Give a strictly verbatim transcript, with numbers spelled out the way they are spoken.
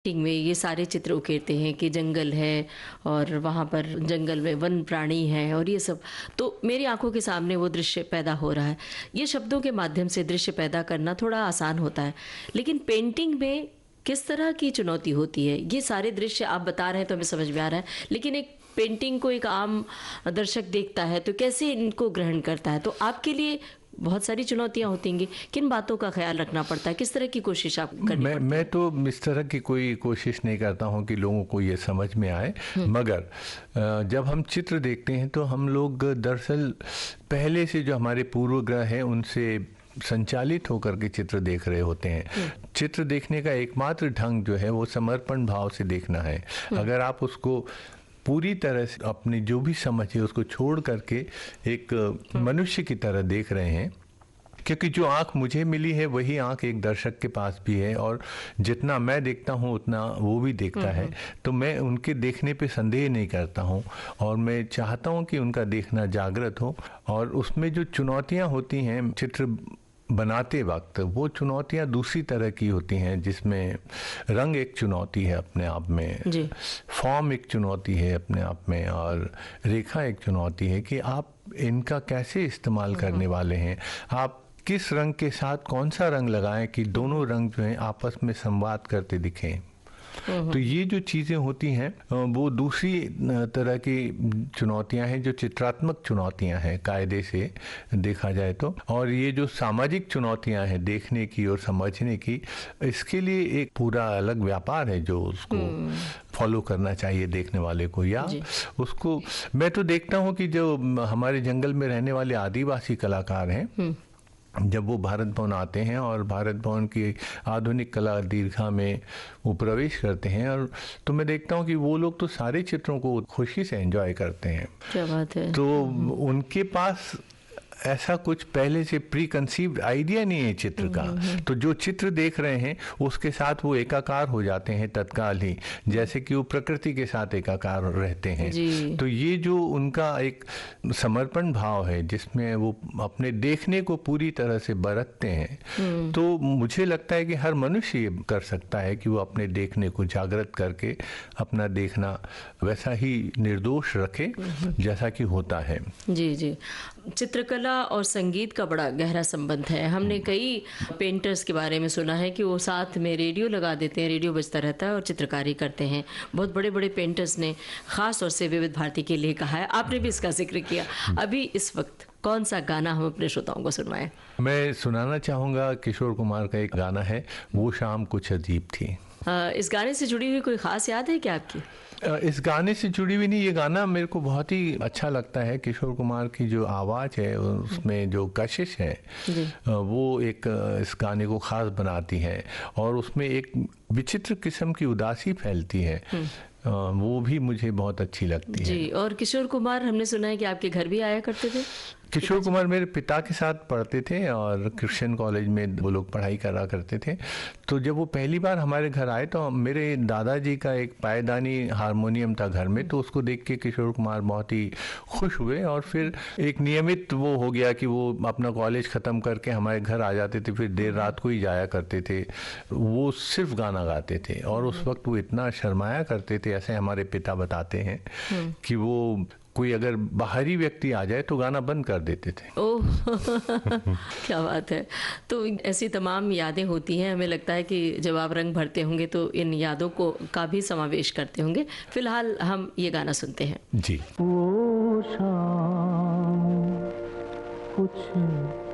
टिंग में ये सारे चित्र उकेरते हैं कि जंगल है और वहाँ पर जंगल में वन प्राणी हैं और ये सब, तो मेरी आंखों के सामने वो दृश्य पैदा हो रहा है। ये शब्दों के माध्यम से दृश्य पैदा करना थोड़ा आसान होता है, लेकिन पेंटिंग में किस तरह की चुनौती होती है? ये सारे दृश्य आप बता रहे हैं तो हमें समझ में आ रहा है, लेकिन एक पेंटिंग को एक आम दर्शक देखता है तो कैसे इनको ग्रहण करता है? तो आपके लिए बहुत सारी चुनौतियां होती, किन बातों का ख्याल रखना पड़ता है, किस तरह की कोशिश आप करनी मैं पड़ती मैं तो इस तरह की कोई कोशिश नहीं करता हूं कि लोगों को ये समझ में आए, मगर जब हम चित्र देखते हैं तो हम लोग दरअसल पहले से जो हमारे पूर्वग्रह हैं उनसे संचालित होकर के चित्र देख रहे होते हैं। चित्र देखने का एकमात्र ढंग जो है वो समर्पण भाव से देखना है। अगर आप उसको पूरी तरह से अपनी जो भी समझ है उसको छोड़ करके एक मनुष्य की तरह देख रहे हैं, क्योंकि जो आँख मुझे मिली है वही आँख एक दर्शक के पास भी है और जितना मैं देखता हूँ उतना वो भी देखता है, तो मैं उनके देखने पे संदेह नहीं करता हूँ और मैं चाहता हूँ कि उनका देखना जागृत हो। और उसमें जो चुनौतियाँ होती हैं चित्र बनाते वक्त, वो चुनौतियाँ दूसरी तरह की होती हैं, जिसमें रंग एक चुनौती है अपने आप में, फॉर्म एक चुनौती है अपने आप में, और रेखा एक चुनौती है कि आप इनका कैसे इस्तेमाल करने वाले हैं, आप किस रंग के साथ कौन सा रंग लगाएं कि दोनों रंग जो हैं आपस में संवाद करते दिखें। तो ये जो चीज़ें होती हैं वो दूसरी तरह की चुनौतियां हैं जो चित्रात्मक चुनौतियां हैं कायदे से देखा जाए तो। और ये जो सामाजिक चुनौतियां हैं देखने की और समझने की, इसके लिए एक पूरा अलग व्यापार है जो उसको फॉलो करना चाहिए देखने वाले को। या उसको मैं तो देखता हूँ कि जो हमारे जंगल में रहने वाले आदिवासी कलाकार हैं, जब वो भारत भवन आते हैं और भारत भवन की आधुनिक कला दीर्घा में वो प्रवेश करते हैं, और तो मैं देखता हूँ कि वो लोग तो सारे चित्रों को खुशी से एंजॉय करते हैं। क्या बात है। तो उनके पास ऐसा कुछ पहले से प्री कंसीव्ड आइडिया नहीं है चित्र का, तो जो चित्र देख रहे हैं उसके साथ वो एकाकार हो जाते हैं तत्काल ही, जैसे कि वो प्रकृति के साथ एकाकार रहते हैं। तो ये जो उनका एक समर्पण भाव है जिसमें वो अपने देखने को पूरी तरह से बरतते हैं, तो मुझे लगता है कि हर मनुष्य ये कर सकता है कि वो अपने देखने को जागृत करके अपना देखना वैसा ही निर्दोष रखे जैसा कि होता है। जी जी, चित्रकला और संगीत का बड़ा गहरा संबंध है। हमने कई पेंटर्स के बारे में सुना है कि वो साथ में रेडियो लगा देते हैं, रेडियो बजता रहता है और चित्रकारी करते हैं। बहुत बड़े बड़े पेंटर्स ने खास तौर से विविध भारती के लिए कहा है, आपने भी इसका जिक्र किया। अभी इस वक्त कौन सा गाना हम अपने श्रोताओं को सुनवाएं? मैं सुनाना चाहूँगा किशोर कुमार का एक गाना है, वो शाम कुछ अजीब थी। आ, इस गाने से जुड़ी हुई कोई खास याद है क्या आपकी? इस गाने से जुड़ी हुई नहीं, ये गाना मेरे को बहुत ही अच्छा लगता है। किशोर कुमार की जो आवाज़ है उसमें जो कशिश है वो एक इस गाने को ख़ास बनाती है, और उसमें एक विचित्र किस्म की उदासी फैलती है, वो भी मुझे बहुत अच्छी लगती है। जी, और किशोर कुमार हमने सुना है कि आपके घर भी आया करते थे। किशोर कुमार मेरे पिता के साथ पढ़ते थे और क्रिश्चियन कॉलेज में वो लोग पढ़ाई करा करते थे। तो जब वो पहली बार हमारे घर आए तो मेरे दादाजी का एक पायदानी हारमोनियम था घर में, तो उसको देख के किशोर कुमार बहुत ही खुश हुए और फिर एक नियमित वो हो गया कि वो अपना कॉलेज ख़त्म करके हमारे घर आ जाते थे, फिर देर रात को ही जाया करते थे। वो सिर्फ गाना गाते थे और उस वक्त वो इतना शर्माया करते थे, ऐसे हमारे पिता बताते हैं कि वो कोई अगर बाहरी व्यक्ति आ जाए तो गाना बंद कर देते थे। ओह क्या बात है। तो ऐसी तमाम यादें होती हैं, हमें लगता है कि जब आप रंग भरते होंगे तो इन यादों को का भी समावेश करते होंगे। फिलहाल हम ये गाना सुनते हैं। जी। वो शाम कुछ